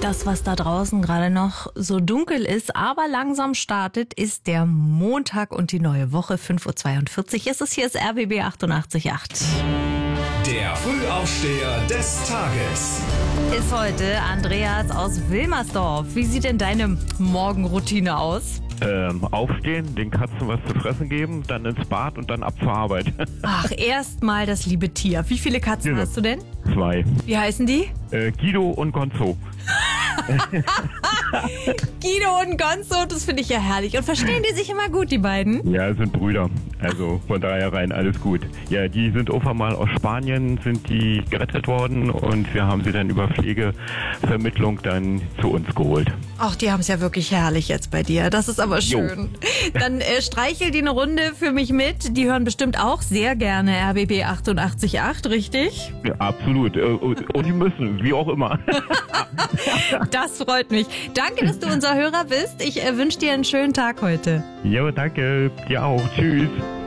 Das, was da draußen gerade noch so dunkel ist, aber langsam startet, ist der Montag und die neue Woche. 5:42 Uhr ist es. Hier ist RBB 88.8. Der Frühaufsteher des Tages. Ist heute Andreas aus Wilmersdorf. Wie sieht denn deine Morgenroutine aus? Aufstehen, den Katzen was zu fressen geben, dann ins Bad und dann ab zur Arbeit. Ach, erstmal das liebe Tier. Wie viele Katzen hast du denn? 2. Wie heißen die? Guido und Gonzo. Guido und Gonzo, das finde ich ja herrlich. Und verstehen die sich immer gut, die beiden? Ja, sind Brüder. Also von daher rein alles gut. Ja, die sind irgendwann mal aus Spanien, sind die gerettet worden und wir haben sie dann über Pflegevermittlung dann zu uns geholt. Ach, die haben es ja wirklich herrlich jetzt bei dir. Das ist aber schön. Dann streichel die eine Runde für mich mit. Die hören bestimmt auch sehr gerne RBB 88.8, richtig? Ja, absolut. Und die müssen, wie auch immer. Das freut mich. Danke, dass du unser Hörer bist. Ich wünsche dir einen schönen Tag heute. Jo, danke. Dir auch. Tschüss.